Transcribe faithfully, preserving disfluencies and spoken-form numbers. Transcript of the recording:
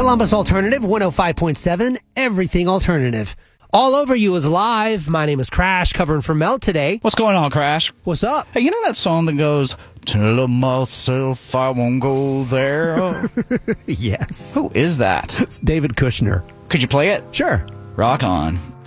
Columbus Alternative one oh five point seven, everything alternative. All Over You is live. My name is Crash, covering for Mel today. What's going on, Crash? What's up? Hey, you know that song that goes, "Tell myself I won't go there"? Yes. Who is that? It's David Kushner. Could you play it? Sure. Rock on.